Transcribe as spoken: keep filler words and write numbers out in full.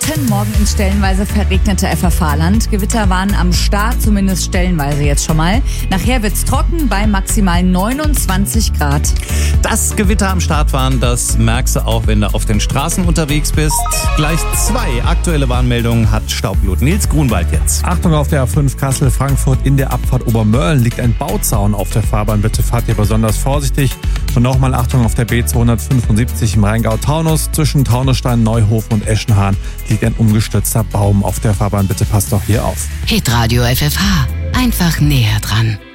Guten Morgen ins stellenweise verregnete F F H-Land. Gewitter waren am Start, zumindest stellenweise jetzt schon mal. Nachher wird's trocken bei maximal neunundzwanzig Grad. Dass Gewitter am Start waren, das merkst du auch, wenn du auf den Straßen unterwegs bist. Gleich zwei aktuelle Warnmeldungen hat Staubblut. Nils Grunwald jetzt. Achtung auf der A fünf Kassel-Frankfurt, in der Abfahrt Obermörlen liegt ein Bauzaun auf der Fahrbahn. Bitte fahrt ihr besonders vorsichtig. Und nochmal Achtung auf der B zweihundertfünfundsiebzig im Rheingau-Taunus. Zwischen Taunusstein, Neuhofen und Eschenhahn liegt ein umgestürzter Baum auf der Fahrbahn. Bitte passt doch hier auf. Hitradio F F H. Einfach näher dran.